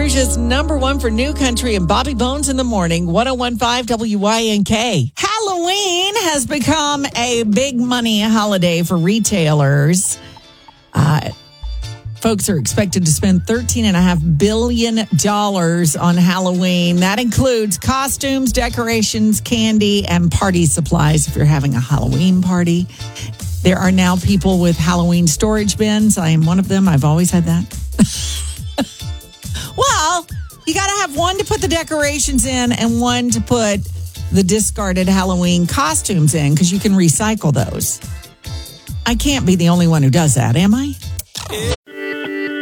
Georgia's #1 for new country and Bobby Bones in the morning, 101.5 WYNK. Halloween has become a big money holiday for retailers. Folks are expected to spend $13.5 billion on Halloween. That includes costumes, decorations, candy, and party supplies if you're having a Halloween party. There are now people with Halloween storage bins. I am one of them. I've always had that. Well, you got to have one to put the decorations in and one to put the discarded Halloween costumes in because you can recycle those. I can't be the only one who does that, am I?